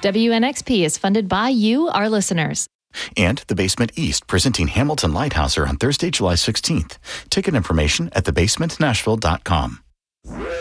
WNXP is funded by you, our listeners. And The Basement East, presenting Hamilton Lighthouser on Thursday, July 16th. Ticket information at thebasementnashville.com.